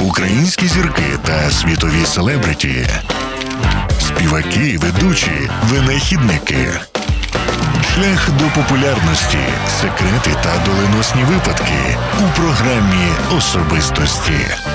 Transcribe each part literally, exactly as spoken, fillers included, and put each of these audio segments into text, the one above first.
Українські зірки та світові селебриті. Співаки, ведучі, винахідники. Шлях до популярності, секрети та доленосні випадки у програмі «Особистості».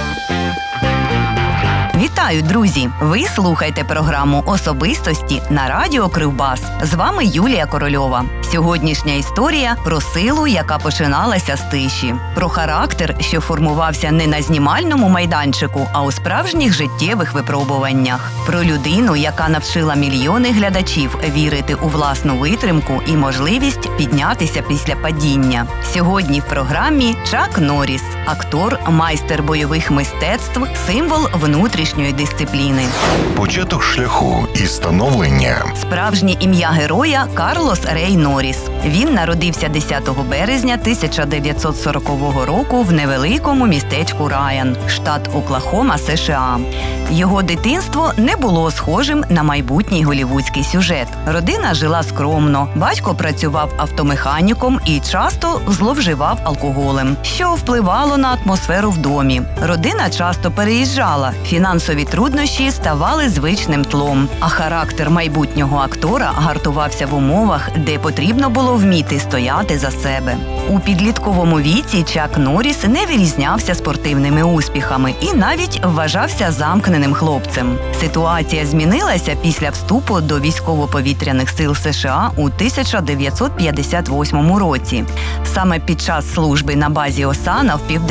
Вітаю, друзі! Ви слухаєте програму «Особистості» на радіо Кривбас. З вами Юлія Корольова. Сьогоднішня історія про силу, яка починалася з тиші. Про характер, що формувався не на знімальному майданчику, а у справжніх життєвих випробуваннях. Про людину, яка навчила мільйони глядачів вірити у власну витримку і можливість піднятися після падіння. Сьогодні в програмі Чак Норріс – актор, майстер бойових мистецтв, символ внутрішньої дисципліни. Початок шляху і становлення. Справжнє ім'я героя – Карлос Рей Норріс. Він народився десятого березня тисяча дев'ятсот сорокового року в невеликому містечку Райан, штат Оклахома, США. Його дитинство не було схожим на майбутній голівудський сюжет. Родина жила скромно, батько працював автомеханіком і часто зловживав алкоголем, що впливало на атмосферу в домі. Родина часто переїжджала, фінансові труднощі ставали звичним тлом, а характер майбутнього актора гартувався в умовах, де потрібно було вміти стояти за себе. У підлітковому віці Чак Норріс не вирізнявся спортивними успіхами і навіть вважався замкненим хлопцем. Ситуація змінилася після вступу до військово-повітряних сил США у тисяча дев'ятсот п'ятдесят восьмому році. Саме під час служби на базі Осана в Південній